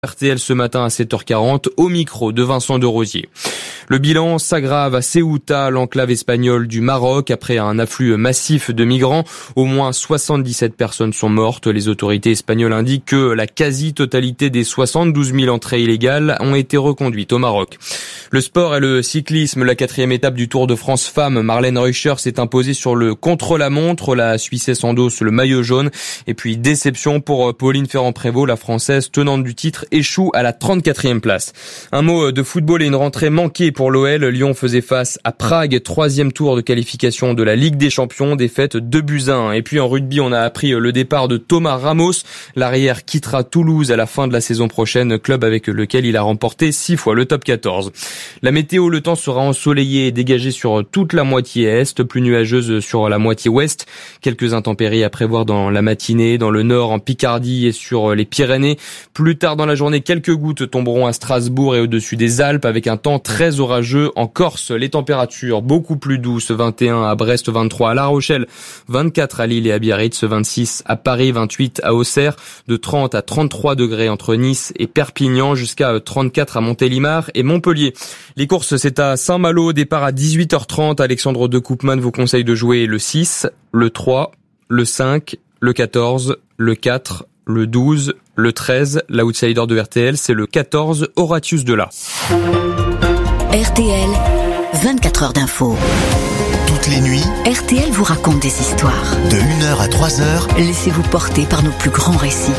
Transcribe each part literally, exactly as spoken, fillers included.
R T L ce matin à sept heures quarante au micro de Vincent de Rosier. Le bilan s'aggrave à Ceuta, l'enclave espagnole du Maroc, après un afflux massif de migrants. Au moins soixante-dix-sept personnes sont mortes. Les autorités espagnoles indiquent que la quasi-totalité des soixante-douze mille entrées illégales ont été reconduites au Maroc. Le sport et le cyclisme, la quatrième étape du Tour de France femmes. Marlène Reuscher s'est imposée sur le contre-la-montre. La Suissesse endosse le maillot jaune. Et puis déception pour Pauline Ferrand-Prévot, la Française tenante du titre échoue à la trente-quatrième place. Un mot de football et une rentrée manquée pour l'O L. Lyon faisait face à Prague, troisième tour de qualification de la Ligue des Champions, défaite deux buts à un. Et puis en rugby, on a appris le départ de Thomas Ramos. L'arrière quittera Toulouse à la fin de la saison prochaine, club avec lequel il a remporté six fois le top quatorze. La météo, le temps sera ensoleillé et dégagé sur toute la moitié est, plus nuageuse sur la moitié ouest. Quelques intempéries à prévoir dans la matinée, dans le nord, en Picardie et sur les Pyrénées. Plus tard dans la journée, quelques gouttes tomberont à Strasbourg et au-dessus des Alpes avec un temps très orageux. En Corse, les températures beaucoup plus douces, vingt et un à Brest, vingt-trois à La Rochelle, vingt-quatre à Lille et à Biarritz, vingt-six à Paris, vingt-huit à Auxerre, de trente à trente-trois degrés entre Nice et Perpignan, jusqu'à trente-quatre à Montélimar et Montpellier. Les courses, c'est à Saint-Malo, départ à dix-huit heures trente. Alexandre de Koopman vous conseille de jouer le six, le trois, le cinq, le quatorze, le quatre, le douze, le treize. L'outsider de R T L, c'est le quatorze, Horatius Dela. R T L, vingt-quatre heures d'info. Toutes les nuits, R T L vous raconte des histoires. de une heure à trois heures, Laissez-vous porter par nos plus grands récits.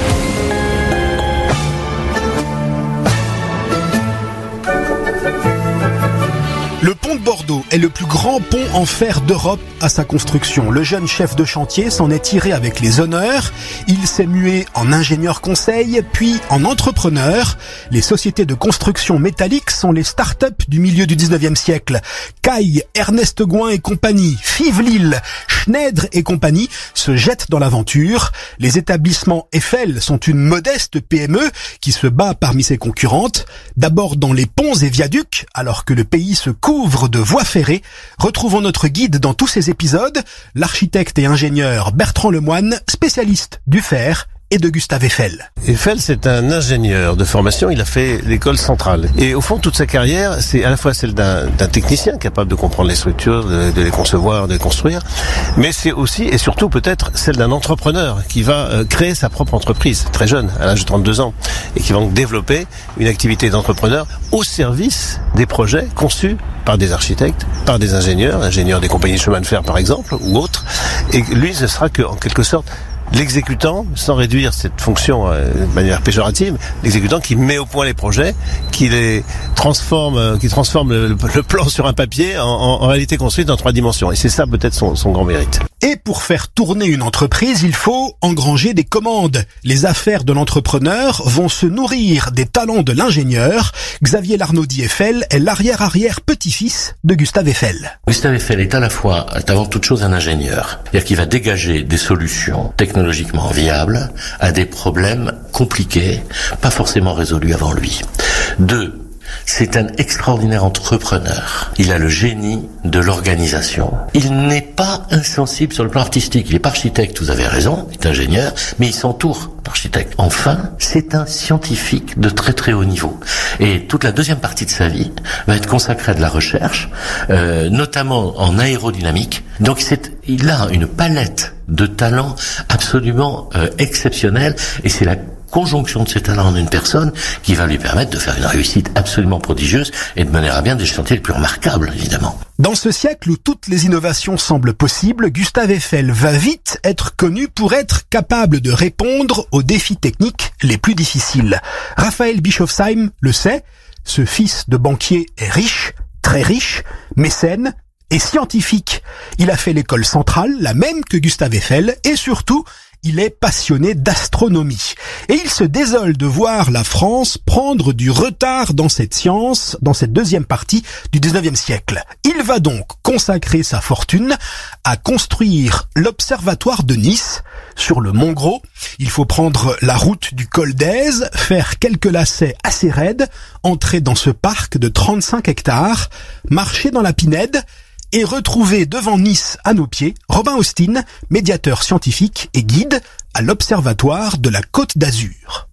Le pont de Bordeaux est le plus grand pont en fer d'Europe à sa construction. Le jeune chef de chantier s'en est tiré avec les honneurs. Il s'est mué en ingénieur conseil, puis en entrepreneur. Les sociétés de construction métallique sont les start-up du milieu du dix-neuvième siècle. Caille, Ernest Gouin et compagnie, Fives-Lille, Schneider et compagnie se jettent dans l'aventure. Les établissements Eiffel sont une modeste P M E qui se bat parmi ses concurrentes. D'abord dans les ponts et viaducs, alors que le pays se couvre de voies ferrées. Retrouvons notre guide dans tous ces épisodes, l'architecte et ingénieur Bertrand Lemoine, spécialiste du fer et de Gustave Eiffel. Eiffel, c'est un ingénieur de formation, il a fait l'école centrale. Et au fond, toute sa carrière, c'est à la fois celle d'un, d'un technicien capable de comprendre les structures, de, de les concevoir, de les construire, mais c'est aussi et surtout peut-être celle d'un entrepreneur qui va euh, créer sa propre entreprise, très jeune, à l'âge de trente-deux ans, et qui va donc développer une activité d'entrepreneur au service des projets conçus par des architectes, par des ingénieurs, ingénieurs des compagnies de chemin de fer par exemple, ou autres. Et lui, ce sera que, en quelque sorte, l'exécutant, sans réduire cette fonction euh, de manière péjorative, l'exécutant qui met au point les projets, qui les transforme, euh, qui transforme le, le plan sur un papier en, en, en réalité construite en trois dimensions. Et c'est ça peut-être son, son grand mérite. Et pour faire tourner une entreprise, il faut engranger des commandes. Les affaires de l'entrepreneur vont se nourrir des talents de l'ingénieur. Xavier Larnaudy Eiffel est l'arrière-arrière-petit-fils de Gustave Eiffel. Gustave Eiffel est à la fois, est avant toute chose un ingénieur. C'est-à-dire qu'il va dégager des solutions technologiquement viables à des problèmes compliqués, pas forcément résolus avant lui. Deux, c'est un extraordinaire entrepreneur. Il a le génie de l'organisation. Il n'est pas insensible sur le plan artistique. Il est pas architecte, vous avez raison, il est ingénieur, mais il s'entoure d'architectes. Enfin, c'est un scientifique de très très haut niveau. Et toute la deuxième partie de sa vie va être consacrée à de la recherche, euh, notamment en aérodynamique. Donc c'est, il a une palette de talents absolument euh, exceptionnelle, et c'est la conjonction de ces talents en une personne qui va lui permettre de faire une réussite absolument prodigieuse et de mener à bien des chantiers les plus remarquables, évidemment. Dans ce siècle où toutes les innovations semblent possibles, Gustave Eiffel va vite être connu pour être capable de répondre aux défis techniques les plus difficiles. Raphaël Bischofsheim le sait, ce fils de banquier est riche, très riche, mécène et scientifique. Il a fait l'école centrale, la même que Gustave Eiffel, et surtout, il est passionné d'astronomie. Et il se désole de voir la France prendre du retard dans cette science, dans cette deuxième partie du dix-neuvième siècle. Il va donc consacrer sa fortune à construire l'observatoire de Nice, sur le Mont Gros. Il faut prendre la route du col d'Èze, faire quelques lacets assez raides, entrer dans ce parc de trente-cinq hectares, marcher dans la Pinède, et retrouver devant Nice à nos pieds Robin Austin, médiateur scientifique et guide à l'Observatoire de la Côte d'Azur.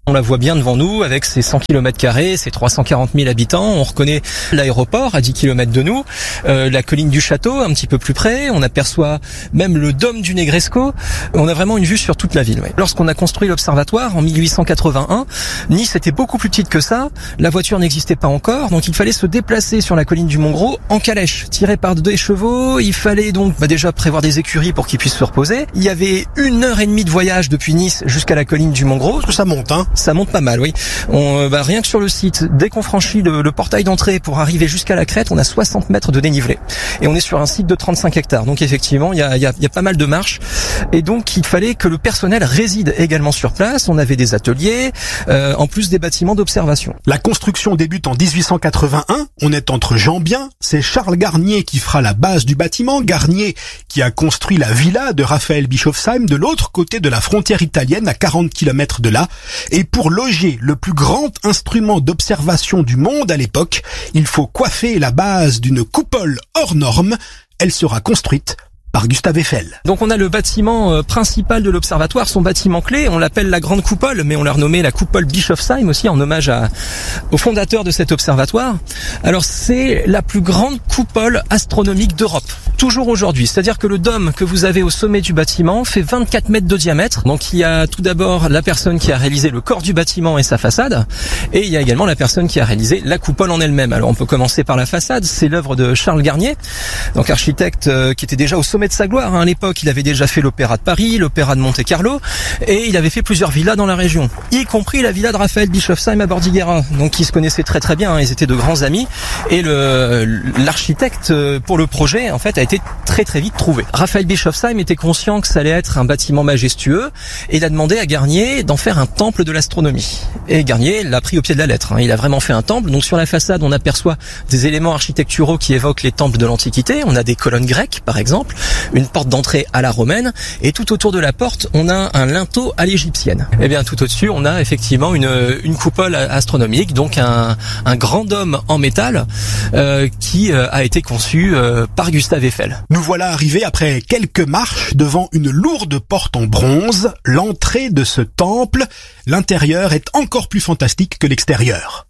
On la voit bien devant nous avec ses cent kilomètres carrés, ses trois cent quarante mille habitants. On reconnaît l'aéroport à dix kilomètres de nous, euh, la colline du château un petit peu plus près. On aperçoit même le dôme du Negresco. On a vraiment une vue sur toute la ville. Ouais. Lorsqu'on a construit l'observatoire en mille huit cent quatre-vingt-un, Nice était beaucoup plus petite que ça. La voiture n'existait pas encore, donc il fallait se déplacer sur la colline du Mont-Gros en calèche, tiré par deux chevaux. Il fallait donc bah, déjà prévoir des écuries pour qu'ils puissent se reposer. Il y avait une heure et demie de voyage depuis Nice jusqu'à la colline du Mont-Gros. Ça monte, hein? Ça monte pas mal, oui. On, bah, rien que sur le site, dès qu'on franchit le, le portail d'entrée pour arriver jusqu'à la crête, on a soixante mètres de dénivelé. Et on est sur un site de trente-cinq hectares. Donc effectivement, il y a, il y a, il y a pas mal de marches. Et donc il fallait que le personnel réside également sur place. On avait des ateliers, euh, en plus des bâtiments d'observation. La construction débute en dix-huit cent quatre-vingt-un. On est entre Jean-Bien. C'est Charles Garnier qui fera la base du bâtiment. Garnier qui a construit la villa de Raphaël Bischofsheim de l'autre côté de la frontière italienne à quarante kilomètres de là. Et pour loger le plus grand instrument d'observation du monde à l'époque, il faut coiffer la base d'une coupole hors norme. Elle sera construite par Gustave Eiffel. Donc on a le bâtiment euh, principal de l'observatoire, son bâtiment clé, on l'appelle la Grande Coupole, mais on l'a renommé la Coupole Bischofsheim aussi en hommage à, au fondateur de cet observatoire. Alors c'est la plus grande coupole astronomique d'Europe, toujours aujourd'hui. C'est-à-dire que le dôme que vous avez au sommet du bâtiment fait vingt-quatre mètres de diamètre. Donc il y a tout d'abord la personne qui a réalisé le corps du bâtiment et sa façade, et il y a également la personne qui a réalisé la coupole en elle-même. Alors on peut commencer par la façade, c'est l'œuvre de Charles Garnier, donc architecte euh, qui était déjà au sommet de sa gloire. À l'époque, il avait déjà fait l'Opéra de Paris, l'Opéra de Monte-Carlo, et il avait fait plusieurs villas dans la région, y compris la villa de Raphaël Bischofsheim à Bordighera. Donc ils se connaissaient très très bien, hein, ils étaient de grands amis, et le l'architecte pour le projet, en fait, a été très très vite trouvé. Raphaël Bischofsheim était conscient que ça allait être un bâtiment majestueux, et il a demandé à Garnier d'en faire un temple de l'astronomie. Et Garnier l'a pris au pied de la lettre, hein. Il a vraiment fait un temple. Donc sur la façade, on aperçoit des éléments architecturaux qui évoquent les temples de l'Antiquité. On a des colonnes grecques, par exemple, une porte d'entrée à la romaine, et tout autour de la porte, on a un linteau à l'égyptienne. Et bien tout au-dessus, on a effectivement une, une coupole astronomique, donc un, un grand dôme en métal euh, qui euh, a été conçu euh, par Gustave Eiffel. Nous voilà arrivés après quelques marches devant une lourde porte en bronze, l'entrée de ce temple. L'intérieur est encore plus fantastique que l'extérieur.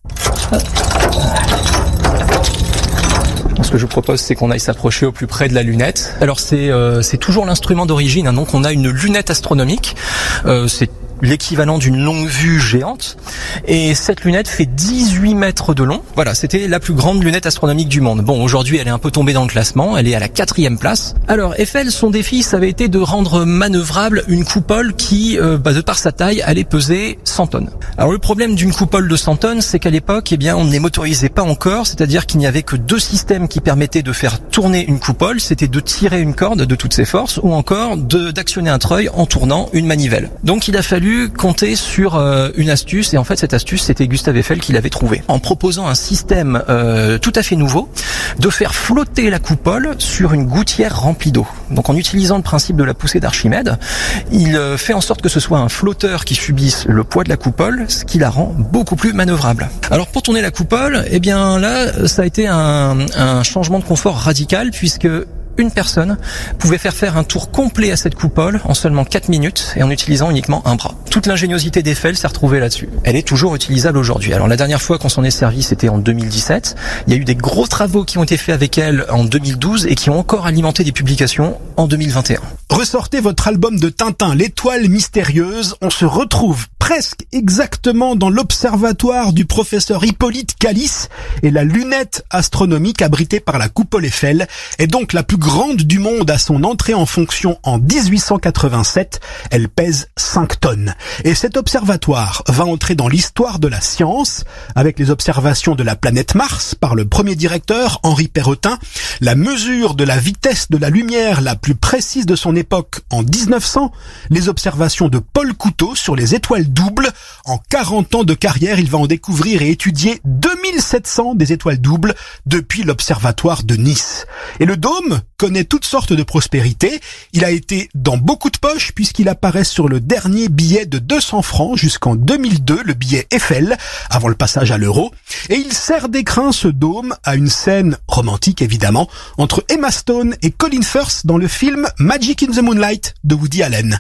Ce que je vous propose, c'est qu'on aille s'approcher au plus près de la lunette. Alors c'est euh, c'est toujours l'instrument d'origine, hein, donc on a une lunette astronomique. Euh, c'est l'équivalent d'une longue vue géante, et cette lunette fait dix-huit mètres de long. Voilà, c'était la plus grande lunette astronomique du monde. Bon, aujourd'hui elle est un peu tombée dans le classement, elle est à la quatrième place. Alors Eiffel, son défi, ça avait été de rendre manœuvrable une coupole qui, euh, bah, de par sa taille, allait peser cent tonnes. Alors le problème d'une coupole de cent tonnes, c'est qu'à l'époque, eh bien, on ne les motorisait pas encore, c'est-à-dire qu'il n'y avait que deux systèmes qui permettaient de faire tourner une coupole, c'était de tirer une corde de toutes ses forces, ou encore de d'actionner un treuil en tournant une manivelle. Donc il a fallu compter sur euh, une astuce, et en fait cette astuce, c'était Gustave Eiffel qui l'avait trouvée, en proposant un système euh, tout à fait nouveau, de faire flotter la coupole sur une gouttière remplie d'eau. Donc en utilisant le principe de la poussée d'Archimède, il euh, fait en sorte que ce soit un flotteur qui subisse le poids de la coupole, ce qui la rend beaucoup plus manœuvrable. Alors pour tourner la coupole, eh bien là, ça a été un, un changement de confort radical, puisque une personne pouvait faire faire un tour complet à cette coupole en seulement quatre minutes et en utilisant uniquement un bras. Toute l'ingéniosité d'Eiffel s'est retrouvée là-dessus. Elle est toujours utilisable aujourd'hui. Alors la dernière fois qu'on s'en est servi, c'était en deux mille dix-sept. Il y a eu des gros travaux qui ont été faits avec elle en deux mille douze et qui ont encore alimenté des publications en deux mille vingt et un. Ressortez votre album de Tintin, L'étoile mystérieuse. On se retrouve presque exactement dans l'observatoire du professeur Hippolyte Calice, et la lunette astronomique abritée par la coupole Eiffel est donc la plus grande du monde à son entrée en fonction en dix-huit cent quatre-vingt-sept. Elle pèse cinq tonnes. Et cet observatoire va entrer dans l'histoire de la science avec les observations de la planète Mars par le premier directeur, Henri Perrotin, la mesure de la vitesse de la lumière la plus précise de son époque en dix-neuf cents, les observations de Paul Couteau sur les étoiles doubles. En quarante ans de carrière, il va en découvrir et étudier deux mille sept cents des étoiles doubles depuis l'observatoire de Nice. Et le dôme connaît toutes sortes de prospérité. Il a été dans beaucoup de poches puisqu'il apparaît sur le dernier billet de deux cents francs jusqu'en deux mille deux, le billet Eiffel, avant le passage à l'euro. Et il sert d'écrin, ce dôme, à une scène romantique évidemment, entre Emma Stone et Colin Firth dans le film Magic in the Moonlight de Woody Allen.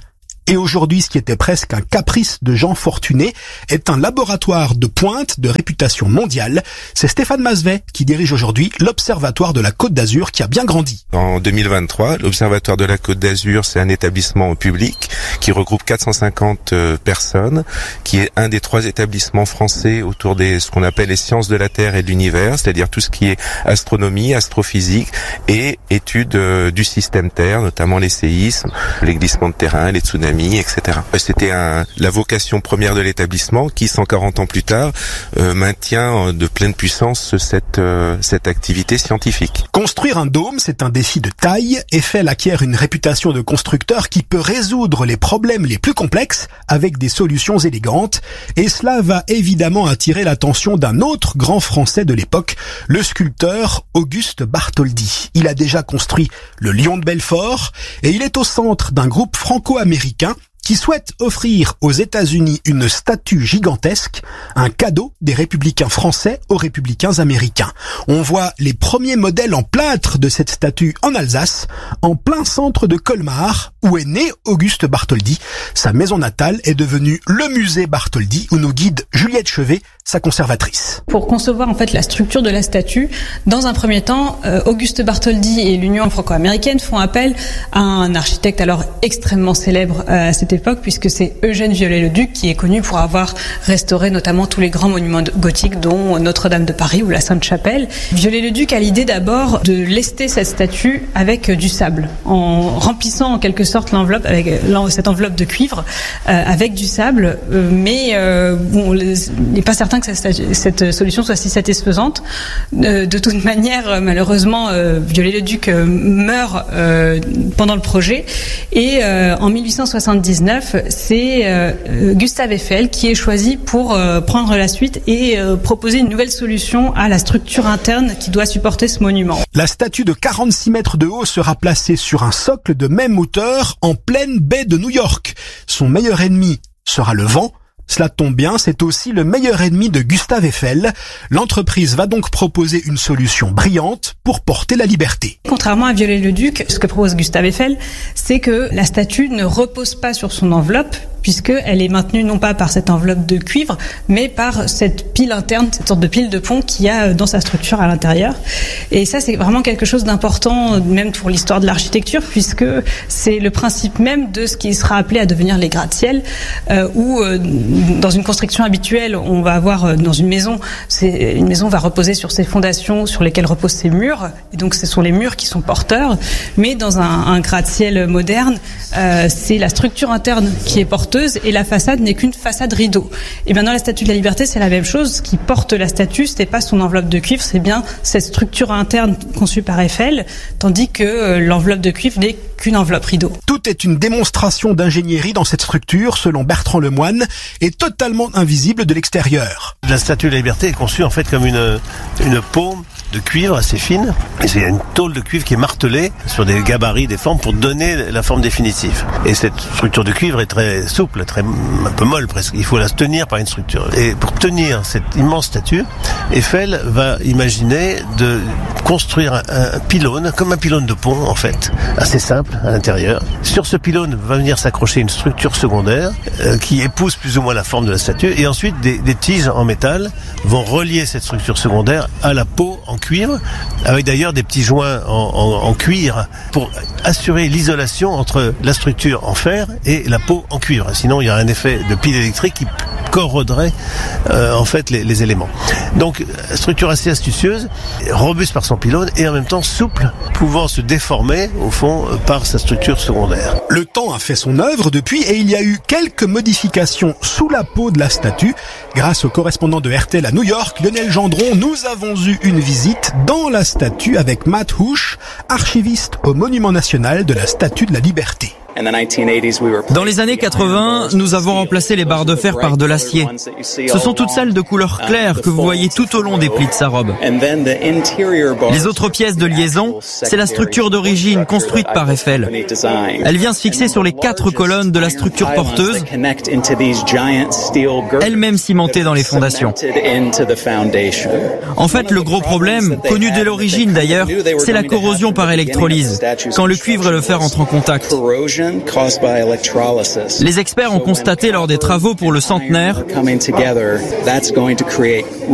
Et aujourd'hui, ce qui était presque un caprice de gens fortunés est un laboratoire de pointe de réputation mondiale. C'est Stéphane Mazvet qui dirige aujourd'hui l'Observatoire de la Côte d'Azur qui a bien grandi. En deux mille vingt-trois, l'Observatoire de la Côte d'Azur, c'est un établissement public qui regroupe quatre cent cinquante personnes, qui est un des trois établissements français autour des ce qu'on appelle les sciences de la Terre et de l'univers, c'est-à-dire tout ce qui est astronomie, astrophysique et études du système Terre, notamment les séismes, les glissements de terrain, les tsunamis, et cetera. C'était un, la vocation première de l'établissement qui, cent quarante ans plus tard, euh, maintient de pleine puissance cette, euh, cette activité scientifique. Construire un dôme, c'est un défi de taille. Eiffel acquiert une réputation de constructeur qui peut résoudre les problèmes les plus complexes avec des solutions élégantes. Et cela va évidemment attirer l'attention d'un autre grand Français de l'époque, le sculpteur Auguste Bartholdi. Il a déjà construit le Lion de Belfort et il est au centre d'un groupe franco-américain qui souhaite offrir aux États-Unis une statue gigantesque, un cadeau des républicains français aux républicains américains. On voit les premiers modèles en plâtre de cette statue en Alsace, en plein centre de Colmar, où est né Auguste Bartholdi. Sa maison natale est devenue le musée Bartholdi, où nous guide Juliette Chevet, sa conservatrice. Pour concevoir en fait la structure de la statue, dans un premier temps, euh, Auguste Bartholdi et l'Union franco-américaine font appel à un architecte alors extrêmement célèbre euh, à cette époque, puisque c'est Eugène Viollet-le-Duc qui est connu pour avoir restauré notamment tous les grands monuments gothiques, dont Notre-Dame de Paris ou la Sainte-Chapelle. Viollet-le-Duc a l'idée d'abord de lester cette statue avec du sable, en remplissant en quelque sorte l'enveloppe avec cette enveloppe de cuivre euh, avec du sable, euh, mais euh, bon, il n'est pas certain que cette, cette solution soit si satisfaisante. Euh, de toute manière, malheureusement, euh, Viollet-le-Duc euh, meurt euh, pendant le projet, et euh, en mille huit cent soixante-dix-neuf, c'est euh, Gustave Eiffel qui est choisi pour euh, prendre la suite et euh, proposer une nouvelle solution à la structure interne qui doit supporter ce monument. La statue de quarante-six mètres de haut sera placée sur un socle de même hauteur en pleine baie de New York. Son meilleur ennemi sera le vent. Cela tombe bien, c'est aussi le meilleur ennemi de Gustave Eiffel. L'entreprise va donc proposer une solution brillante pour porter la liberté. Contrairement à Viollet-le-Duc, ce que propose Gustave Eiffel, c'est que la statue ne repose pas sur son enveloppe, puisqu'elle est maintenue non pas par cette enveloppe de cuivre, mais par cette pile interne, cette sorte de pile de pont qu'il y a dans sa structure à l'intérieur. Et ça, c'est vraiment quelque chose d'important, même pour l'histoire de l'architecture, puisque c'est le principe même de ce qui sera appelé à devenir les gratte-ciel, euh, où euh, dans une construction habituelle, on va avoir euh, dans une maison, c'est, une maison va reposer sur ses fondations, sur lesquelles reposent ses murs, et donc ce sont les murs qui sont porteurs. Mais dans un, un gratte-ciel moderne, euh, c'est la structure interne qui est porteuse, et la façade n'est qu'une façade rideau. Et bien dans la Statue de la Liberté, c'est la même chose. Ce qui porte la statue, ce n'est pas son enveloppe de cuivre, c'est bien cette structure interne conçue par Eiffel, tandis que euh, l'enveloppe de cuivre n'est qu'une enveloppe rideau. Tout est une démonstration d'ingénierie dans cette structure, selon Bertrand Lemoine, et totalement invisible de l'extérieur. La Statue de la Liberté est conçue en fait comme une, une paume de cuivre assez fine, et c'est une tôle de cuivre qui est martelée sur des gabarits, des formes pour donner la forme définitive. Et cette structure de cuivre est très souple, très un peu molle presque. Il faut la tenir par une structure. Et pour tenir cette immense statue, Eiffel va imaginer de construire un, un pylône, comme un pylône de pont en fait, assez simple à l'intérieur. Sur ce pylône va venir s'accrocher une structure secondaire euh, qui épouse plus ou moins la forme de la statue, et ensuite des, des tiges en métal vont relier cette structure secondaire à la peau en cuivre, avec d'ailleurs des petits joints en, en, en cuir pour assurer l'isolation entre la structure en fer et la peau en cuivre. Sinon, il y a un effet de pile électrique qui corroderait euh, en fait les, les éléments. Donc, structure assez astucieuse, robuste par son pylône et en même temps souple, pouvant se déformer au fond par sa structure secondaire. Le temps a fait son œuvre depuis, et il y a eu quelques modifications sous la peau de la statue. Grâce au correspondant de R T L à New York, Lionel Gendron, nous avons eu une visite dans la statue avec Matt Housh, archiviste au Monument National de la Statue de la Liberté. Dans les années quatre-vingts, nous avons remplacé les barres de fer par de l'acier. Ce sont toutes celles de couleur claire que vous voyez tout au long des plis de sa robe. Les autres pièces de liaison, c'est la structure d'origine construite par Eiffel. Elle vient se fixer sur les quatre colonnes de la structure porteuse, elle-même cimentée dans les fondations. En fait, le gros problème, connu dès l'origine d'ailleurs, c'est la corrosion par électrolyse, quand le cuivre et le fer entrent en contact. Les experts ont constaté lors des travaux pour le centenaire